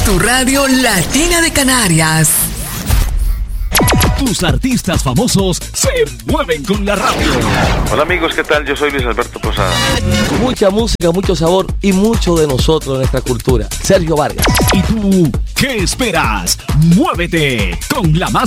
Tu radio latina de Canarias. Tus artistas famosos se mueven con la radio. Hola amigos, ¿qué tal? Yo soy Luis Alberto Posada. Mucha música, mucho sabor y mucho de nosotros, de nuestra cultura. Sergio Vargas. ¿Y tú qué esperas? Muévete con la más